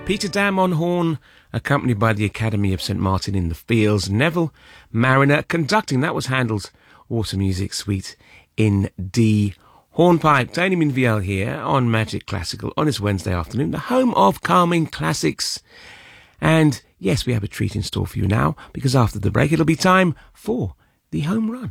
Peter Dam on horn, accompanied by the Academy of St Martin in the Fields. Neville Marriner conducting. That was Handel's Autumn Music Suite in D hornpipe. Tony Minviel here on Magic Classical on this Wednesday afternoon, the home of calming classics. And yes, we have a treat in store for you now, because after the break it'll be time for the home run.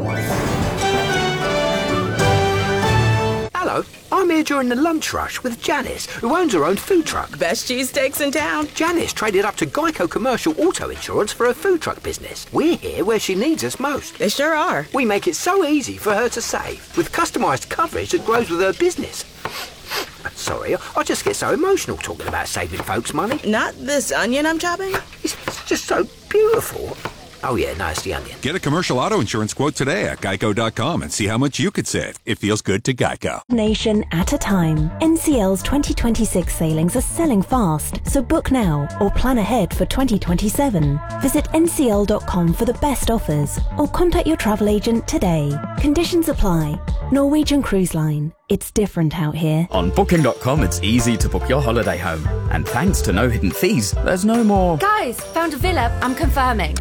Hello, I'm here during the lunch rush with Janice, who owns her own food truck. Best cheesesteaks in town. Janice traded up to Geico Commercial Auto Insurance for her food truck business. We're here where she needs us most. They sure are. We make it so easy for her to save, with customised coverage that grows with her business. Sorry, I just get so emotional talking about saving folks money. Not this onion I'm chopping? It's just so beautiful. Oh yeah, no, it's the onion. Get a commercial auto insurance quote today at geico.com and see how much you could save. It feels good to Geico. Nation at a time. NCL's 2026 sailings are selling fast, so book now or plan ahead for 2027. Visit ncl.com for the best offers or contact your travel agent today. Conditions apply. Norwegian Cruise Line. It's different out here. On Booking.com, it's easy to book your holiday home. And thanks to no hidden fees, there's no more... Guys, found a villa. I'm confirming.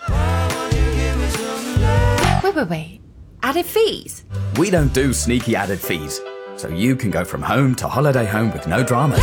Wait. Added fees? We don't do sneaky added fees, so you can go from home to holiday home with no dramas.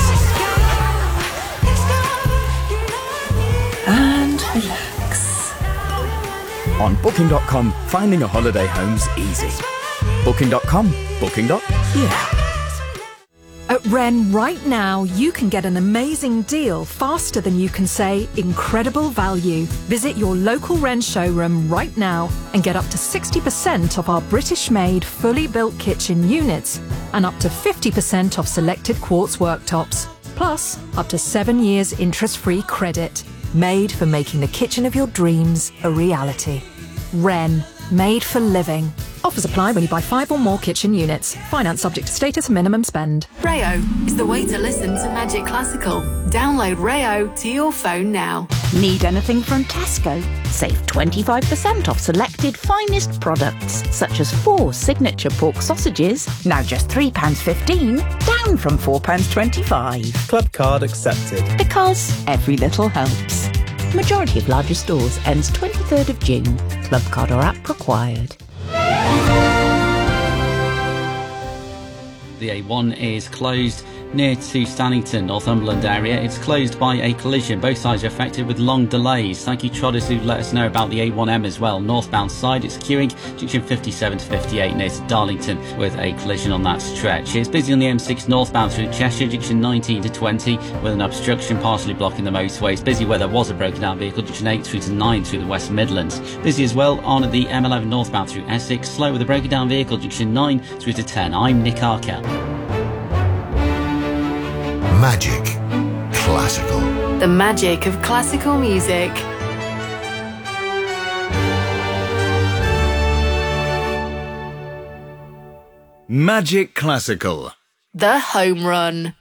And relax. On Booking.com, finding a holiday home's easy. Booking.com. Booking.yeah. At Wren right now, you can get an amazing deal faster than you can say incredible value. Visit your local Wren showroom right now and get up to 60% off our British-made, fully built kitchen units and up to 50% off selected quartz worktops. Plus, up to 7 years interest-free credit. Made for making the kitchen of your dreams a reality. Wren. Made for living. Offers apply when you buy 5 or more kitchen units. Finance subject to status and minimum spend. Rayo is the way to listen to Magic Classical. Download Rayo to your phone now. Need anything from Tesco? Save 25% off selected finest products, such as 4 signature pork sausages, now just £3.15, down from £4.25. Club card accepted. Because every little helps. Majority of larger stores ends 23rd of June. Club card or app required. The A1 is closed near to Stannington, Northumberland area. It's closed by a collision. Both sides are affected with long delays. Thank you, Trodders, who let us know about the A1M as well. Northbound side, it's queuing junction 57 to 58 near to Darlington with a collision on that stretch. It's busy on the M6 northbound through Cheshire, junction 19 to 20 with an obstruction partially blocking the motorway. It's busy where there was a broken down vehicle, junction 8 through to 9 through the West Midlands. Busy as well on the M11 northbound through Essex. Slow with a broken down vehicle, junction 9 through to 10. I'm Nick Arker. Magic Classical. The magic of classical music. Magic Classical. The Home Run.